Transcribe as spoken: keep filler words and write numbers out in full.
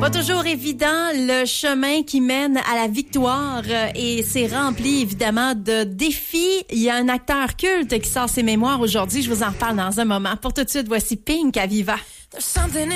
Pas toujours évident le chemin qui mène à la victoire euh, et c'est rempli évidemment de défis. Il y a un acteur culte qui sort ses mémoires aujourd'hui. Je vous en reparle dans un moment. Pour tout de suite, voici Pink à Viva.